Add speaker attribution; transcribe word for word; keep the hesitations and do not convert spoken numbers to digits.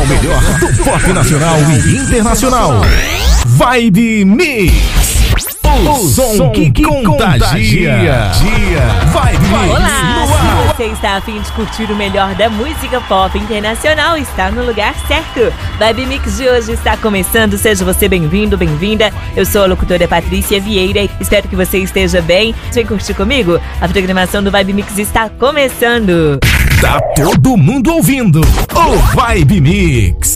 Speaker 1: o melhor do pop nacional e internacional. Vibe Mix. O, o som, som que, que contagia. Dia. Vibe Mix.
Speaker 2: Olá, se você está a fim de curtir o melhor da música pop internacional, está no lugar certo. Vibe Mix de hoje está começando. Seja você bem-vindo, bem-vinda. Eu sou a locutora Patrícia Vieira. Espero que você esteja bem. Vem curtir comigo? A programação do Vibe Mix está começando.
Speaker 1: Tá todo mundo ouvindo o Vibe Mix.